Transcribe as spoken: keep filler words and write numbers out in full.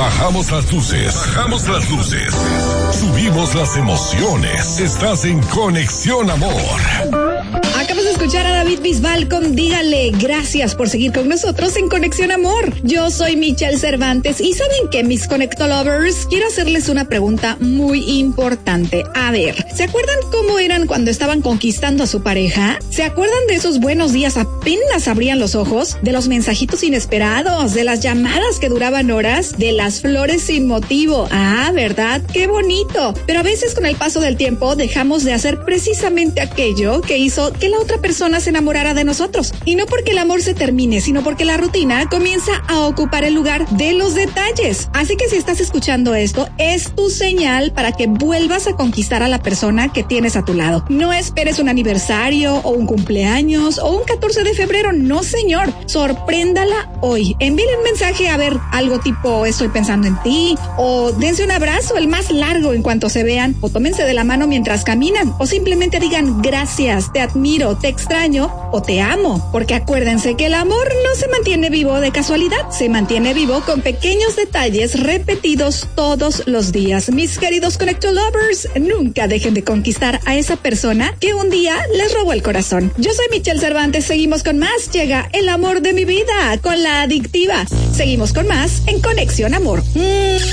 Bajamos las luces, bajamos las luces. Subimos las emociones. Estás en Conexión Amor. Acabas de escuchar a David Bisbal con Dígale. Gracias por seguir con nosotros en Conexión Amor. Yo soy Michelle Cervantes y ¿saben qué, mis Conectolovers? Quiero hacerles una pregunta muy importante. A ver, ¿se acuerdan cómo eran cuando estaban conquistando a su pareja? ¿Se acuerdan de esos buenos días apenas abrían los ojos? De los mensajitos inesperados, de las llamadas que duraban horas, de las flores sin motivo. Ah, ¿verdad? ¡Qué bonito! Pero a veces con el paso del tiempo dejamos de hacer precisamente aquello que hizo que la otra persona se enamorara de nosotros. Y no porque el amor se termine, sino porque la rutina comienza a ocupar el lugar de los detalles. Así que si estás escuchando esto, es tu señal para que vuelvas a conquistar a la persona que tienes a tu lado. No esperes un aniversario o un cumpleaños o un catorce de febrero. No, señor. Sorpréndala hoy. Envíale un mensaje, a ver, algo tipo estoy pensando en ti, o dense un abrazo, el más largo en cuanto se vean, o tómense de la mano mientras caminan, o simplemente digan gracias, te admiro, te extraño o te amo, porque acuérdense que el amor no se mantiene vivo de casualidad, se mantiene vivo con pequeños detalles repetidos todos los días. Mis queridos Connector Lovers, nunca dejen de conquistar a esa persona que un día les robó el corazón. Yo soy Michelle Cervantes, seguimos con más. Llega el amor de mi vida con la adictiva. Seguimos con más en Conexión Amor. Mm.